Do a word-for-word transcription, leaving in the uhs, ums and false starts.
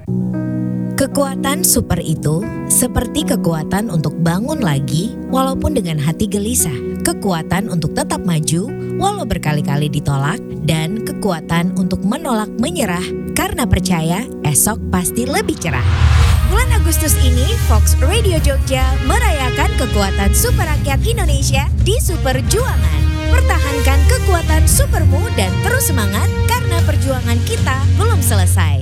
Kekuatan super itu seperti kekuatan untuk bangun lagi walaupun dengan hati gelisah, kekuatan untuk tetap maju walau berkali-kali ditolak, dan kekuatan untuk menolak menyerah karena percaya esok pasti lebih cerah. Bulan Agustus ini, Fox Radio Jogja merayakan kekuatan super rakyat Indonesia di Super Juangan. Pertahankan kekuatan supermu dan terus semangat karena perjuangan kita belum selesai.